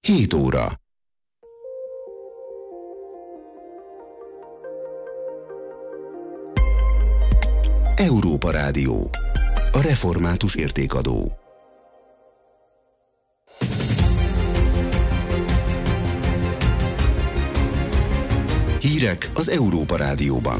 7 óra. Európa Rádió. A református értékadó. Hírek az Európa Rádióban.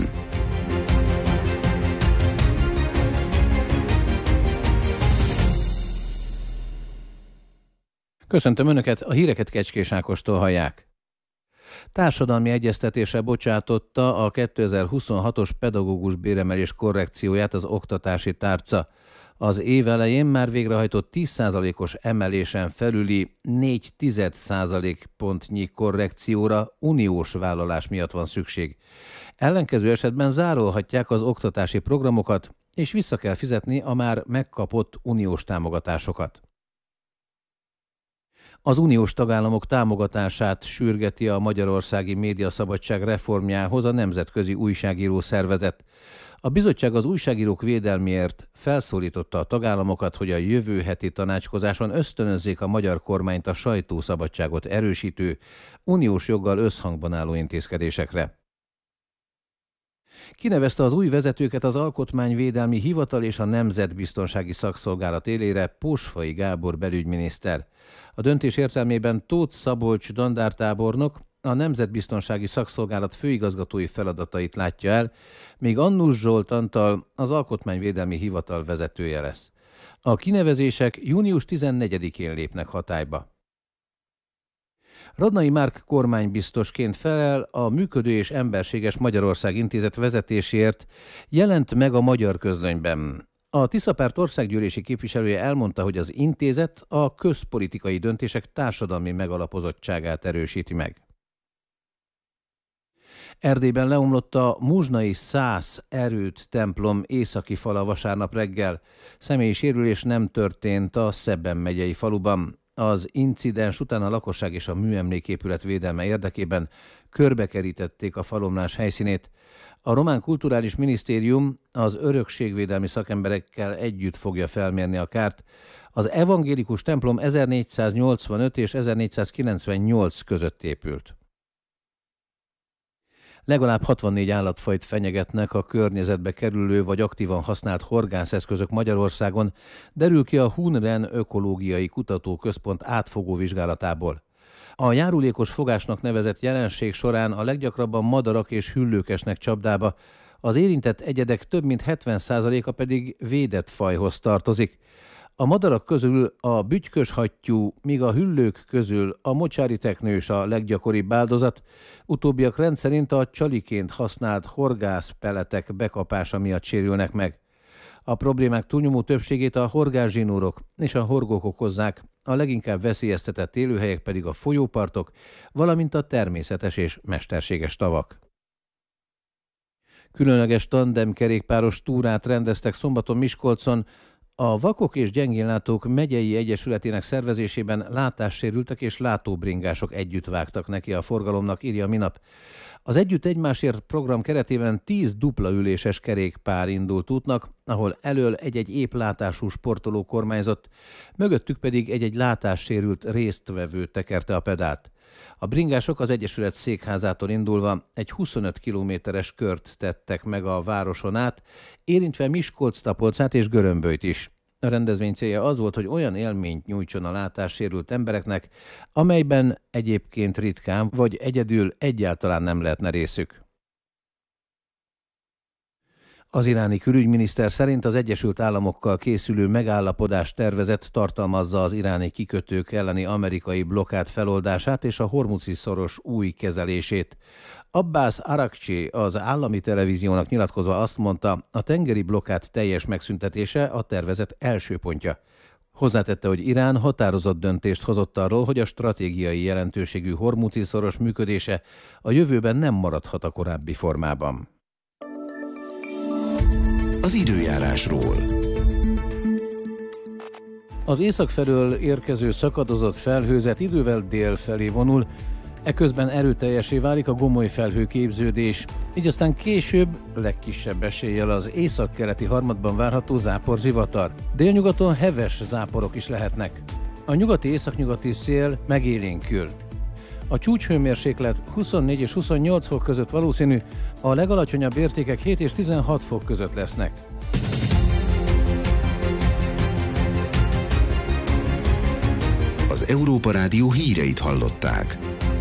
Köszöntöm Önöket, a híreket Kecskés Ákostól hallják. Társadalmi egyeztetésre bocsátotta a 2026-os pedagógus béremelés korrekcióját az oktatási tárca. Az év elején már végrehajtott 10%-os emelésen felüli 0,4 pontnyi korrekcióra uniós vállalás miatt van szükség. Ellenkező esetben zárolhatják az oktatási programokat, és vissza kell fizetni a már megkapott uniós támogatásokat. Az uniós tagállamok támogatását sürgeti a Magyarországi Médiaszabadság reformjához a Nemzetközi Újságíró Szervezet. A bizottság az újságírók védelméért felszólította a tagállamokat, hogy a jövő heti tanácskozáson ösztönözzék a magyar kormányt a sajtószabadságot erősítő, uniós joggal összhangban álló intézkedésekre. Kinevezte az új vezetőket az Alkotmányvédelmi Hivatal és a Nemzetbiztonsági Szakszolgálat élére Pósfai Gábor belügyminiszter. A döntés értelmében Tóth Szabolcs dandártábornok a Nemzetbiztonsági Szakszolgálat főigazgatói feladatait látja el, míg Annus Zsolt Antal az Alkotmányvédelmi Hivatal vezetője lesz. A kinevezések június 14-én lépnek hatályba. Radnai Márk kormánybiztosként felel a Működő és Emberséges Magyarország Intézet vezetéséért, jelent meg a Magyar Közlönyben. A Tiszapárt országgyűlési képviselője elmondta, hogy az intézet a közpolitikai döntések társadalmi megalapozottságát erősíti meg. Erdélyben leomlott a muzsnai Szász Erőt templom északi fala vasárnap reggel. Személyi sérülés nem történt a Szebben megyei faluban. Az incidens után a lakosság és a műemléképület védelme érdekében körbekerítették a falomlás helyszínét. A román kulturális minisztérium az örökségvédelmi szakemberekkel együtt fogja felmérni a kárt. Az evangélikus templom 1485 és 1498 között épült. Legalább 64 állatfajt fenyegetnek a környezetbe kerülő vagy aktívan használt horgászeszközök Magyarországon, derül ki a Hunren Ökológiai Kutatóközpont átfogó vizsgálatából. A járulékos fogásnak nevezett jelenség során a leggyakrabban madarak és hüllők esnek csapdába, az érintett egyedek több mint 70%-a pedig védett fajhoz tartozik. A madarak közül a bütyköshattyú, míg a hüllők közül a mocsári teknős a leggyakoribb áldozat, utóbbiak rendszerint a csaliként használt horgászpeletek bekapása miatt sérülnek meg. A problémák túlnyomó többségét a horgászsinórok és a horgók okozzák, a leginkább veszélyeztetett élőhelyek pedig a folyópartok, valamint a természetes és mesterséges tavak. Különleges tandemkerékpáros túrát rendeztek szombaton Miskolcon. A Vakok és Gyengénlátók megyei egyesületének szervezésében látássérültek és látóbringások együtt vágtak neki a forgalomnak, írja a Minap. Az Együtt Egymásért program keretében 10 dupla üléses kerékpár indult útnak, ahol elől egy-egy épp látású sportoló kormányzott, mögöttük pedig egy-egy látássérült résztvevő tekerte a pedált. A bringások az Egyesület székházától indulva egy 25 kilométeres kört tettek meg a városon át, érintve Miskolc-Tapolcát és Görömbölyt is. A rendezvény célja az volt, hogy olyan élményt nyújtson a látássérült embereknek, amelyben egyébként ritkán vagy egyedül egyáltalán nem lehetne részük. Az iráni külügyminiszter szerint az Egyesült Államokkal készülő megállapodás tervezet tartalmazza az iráni kikötők elleni amerikai blokkád feloldását és a Hormuzi-szoros új kezelését. Abbas Arakcsi az állami televíziónak nyilatkozva azt mondta, a tengeri blokkád teljes megszüntetése a tervezet első pontja. Hozzátette, hogy Irán határozott döntést hozott arról, hogy a stratégiai jelentőségű Hormuzi-szoros működése a jövőben nem maradhat a korábbi formában. Az időjárásról. Az észak felől érkező szakadozott felhőzet idővel dél felé vonul, eközben erőteljesé válik a gomoly felhőképződés, így aztán később legkisebb eséllyel az északkeleti harmadban várható záporzivatar. Délnyugaton heves záporok is lehetnek. A nyugati-északnyugati szél megélénkül. A csúcshőmérséklet 24 és 28 fok között valószínű, a legalacsonyabb értékek 7 és 16 fok között lesznek. Az Európa Rádió híreit hallották.